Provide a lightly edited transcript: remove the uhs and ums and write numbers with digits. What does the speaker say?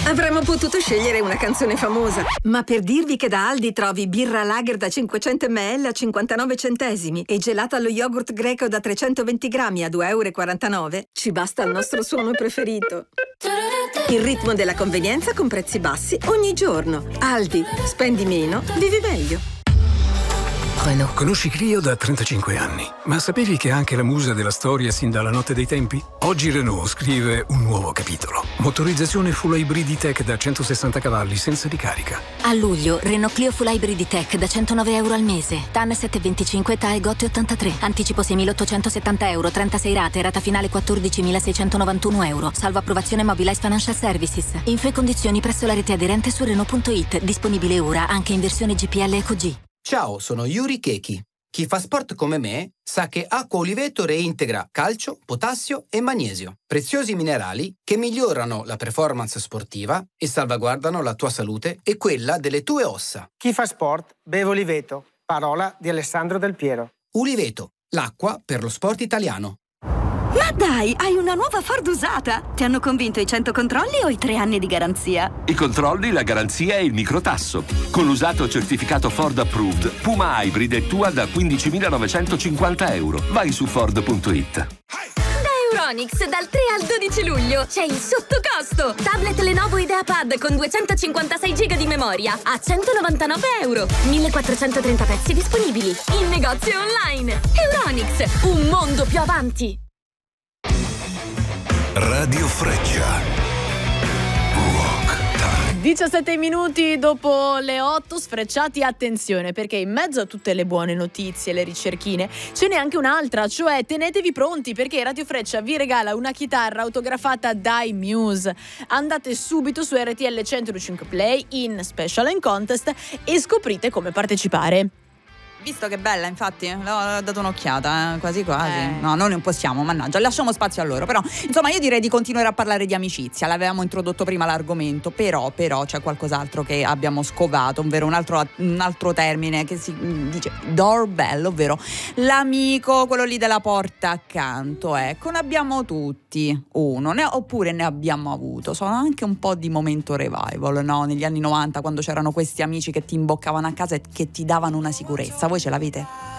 Avremmo potuto scegliere una canzone famosa, ma per dirvi che da Aldi trovi birra lager da 500 ml a 59 centesimi e gelato allo yogurt greco da 320 grammi a 2,49 €, ci basta il nostro suono preferito. Il ritmo della convenienza con prezzi bassi ogni giorno. Aldi, spendi meno, vivi meglio. Renault. Conosci Clio da 35 anni, ma sapevi che è anche la musa della storia sin dalla notte dei tempi? Oggi Renault scrive un nuovo capitolo. Motorizzazione full hybrid e-tech da 160 cavalli senza ricarica. A luglio, Renault Clio full hybrid e-tech da 109 € al mese. TAN 725, TAE GOT 83. Anticipo 6.870 €, 36 rate, rata finale 14.691 €. Salvo approvazione Mobilize Financial Services. Info e condizioni presso la rete aderente su Renault.it. Disponibile ora anche in versione GPL Eco G. Ciao, sono Yuri Keiki. Chi fa sport come me sa che Acqua Oliveto reintegra calcio, potassio e magnesio, preziosi minerali che migliorano la performance sportiva e salvaguardano la tua salute e quella delle tue ossa. Chi fa sport beve Oliveto. Parola di Alessandro Del Piero. Uliveto, l'acqua per lo sport italiano. Ma dai, hai una nuova Ford usata! Ti hanno convinto i 100 controlli o i 3 anni di garanzia? I controlli, la garanzia e il microtasso. Con l'usato certificato Ford Approved, Puma Hybrid è tua da 15.950 €. Vai su Ford.it. Da Euronics dal 3 al 12 luglio c'è il sottocosto. Tablet Lenovo IdeaPad con 256 GB di memoria a 199 €. 1430 pezzi disponibili in negozio e online. Euronics, un mondo più avanti. Radio Freccia. Rock Time. 17 minuti dopo le 8, sfrecciati, attenzione, perché in mezzo a tutte le buone notizie, le ricerchine, ce n'è anche un'altra, cioè tenetevi pronti perché Radio Freccia vi regala una chitarra autografata dai Muse. Andate subito su RTL 105 Play in Special and Contest e scoprite come partecipare. Visto che è bella, infatti, l'ho dato un'occhiata, quasi quasi. No, noi non possiamo, mannaggia, lasciamo spazio a loro. Però, insomma, io direi di continuare a parlare di amicizia. L'avevamo introdotto prima l'argomento, però c'è qualcos'altro che abbiamo scovato, ovvero un altro termine che si dice doorbell, ovvero l'amico, quello lì della porta accanto. Ecco, ne abbiamo tutti uno, oppure ne abbiamo avuto. Sono anche un po' di momento revival, no? Negli anni 90, quando c'erano questi amici che ti imboccavano a casa e che ti davano una sicurezza. Voi ce l'avete?